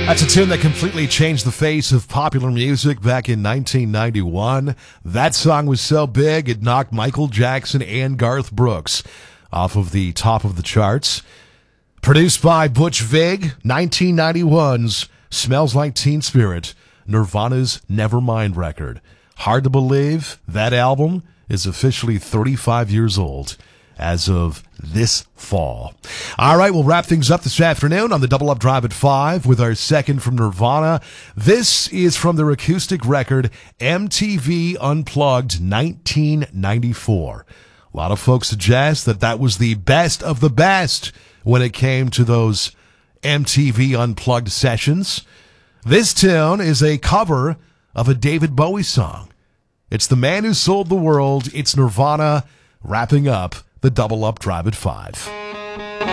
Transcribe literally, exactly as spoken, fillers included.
That's a tune that completely changed the face of popular music back in nineteen ninety-one. That song was so big, it knocked Michael Jackson and Garth Brooks off of the top of the charts. Produced by Butch Vig, nineteen ninety-one's Smells Like Teen Spirit, Nirvana's Nevermind record. Hard to believe that album is officially thirty-five years old as of this fall. All right, we'll wrap things up this afternoon on the Double Up Drive at five with our second from Nirvana. This is from their acoustic record, M T V Unplugged nineteen ninety-four. A lot of folks suggest that that was the best of the best when it came to those M T V Unplugged sessions. This tune is a cover of a David Bowie song. It's The Man Who Sold the World. It's Nirvana wrapping up the Double Up Drive at five.